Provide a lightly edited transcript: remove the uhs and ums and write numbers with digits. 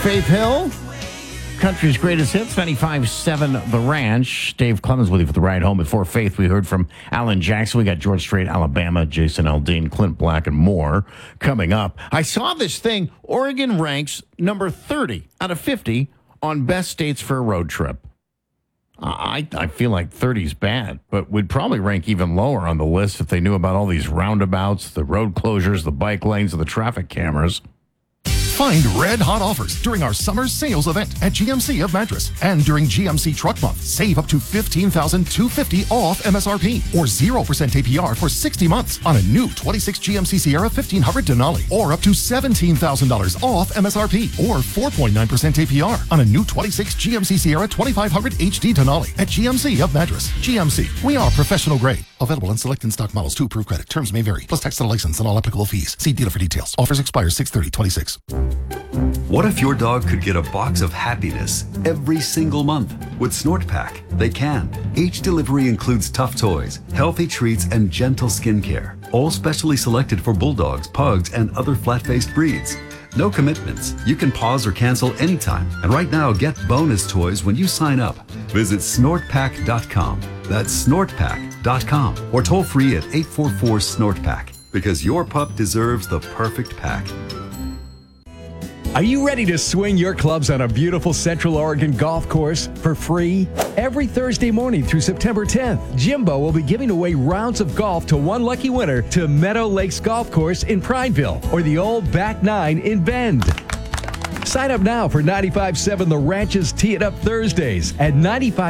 Faith Hill, country's greatest hits, 95.7 The Ranch. Dave Clemens with you for the ride home. Before Faith, we heard from Alan Jackson. We got George Strait, Alabama, Jason Aldean, Clint Black, and more coming up. I saw this thing. Oregon ranks number 30 out of 50 on best states for a road trip. I feel like 30 is bad, but we'd probably rank even lower on the list if they knew about all these roundabouts, the road closures, the bike lanes, and the traffic cameras. Find red-hot offers during our summer sales event at GMC of Madras. And during GMC Truck Month, save up to $15,250 off MSRP or 0% APR for 60 months on a new 26 GMC Sierra 1500 Denali, or up to $17,000 off MSRP or 4.9% APR on a new 26 GMC Sierra 2500 HD Denali at GMC of Madras. GMC, we are professional grade. Available in select in-stock models to approved credit. Terms may vary. Plus tax and license and all applicable fees. See dealer for details. Offers expire 6/30/26. What if your dog could get a box of happiness every single month? With Snort Pack, they can. Each delivery includes tough toys, healthy treats, and gentle skincare, all specially selected for bulldogs, pugs, and other flat-faced breeds. No commitments. You can pause or cancel anytime. And right now, get bonus toys when you sign up. Visit snortpack.com. That's snortpack.com. Or toll free at 844-SNORT-PACK. Because your pup deserves the perfect pack. Are you ready to swing your clubs on a beautiful Central Oregon golf course for free? Every Thursday morning through September 10th, Jimbo will be giving away rounds of golf to one lucky winner to Meadow Lakes Golf Course in Prineville or the old Back Nine in Bend. Sign up now for 95.7 The Ranch's Tee It Up Thursdays at 95.